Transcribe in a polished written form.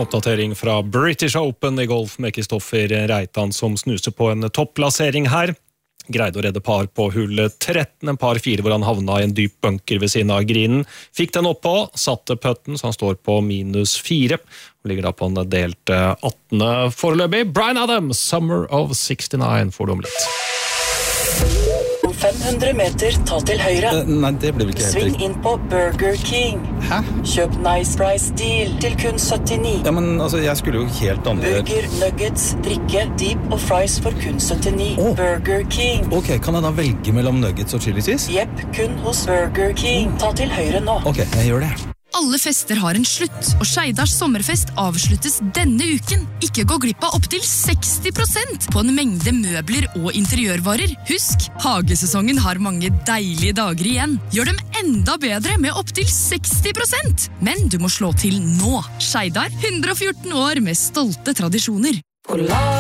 Oppdatering fra British Open I golf med Kristoffer Reitan som snuser på en topplassering her. Greide å redde par på hull 13, en par 4 hvor han havna I en dyp bunker ved siden av grinen. Fikk den opp på, satte putten så han står på -4 og ligger da på en delt 18. foreløpig. Bryan Adams, Summer of 69 får du om litt. 500 meter, ta til høyre. Nei, det blir vel ikke helt Sving riktig. inn på Burger King. Hæ? Kjøp Nice Price Deal til kun 79. Ja, men altså, jeg skulle jo helt andre... Burger, nuggets, drikke, deep og fries for kun 79. Burger King. Ok, kan jeg da velge mellom nuggets og chili cheese? Jepp, kun hos Burger King. Ta til høyre nå. Ok, jeg gjør det. Alle fester har en slutt, og Skeidars sommerfest avsluttes denne uken. Ikke gå glipp av opp til 60% på en mengde møbler og interiørvarer. Husk, hagesesongen har mange deilige dager igjen. Gjør dem enda bedre med opp til 60%. Men du må slå til nå. Skeidar, 114 år med stolte tradisjoner.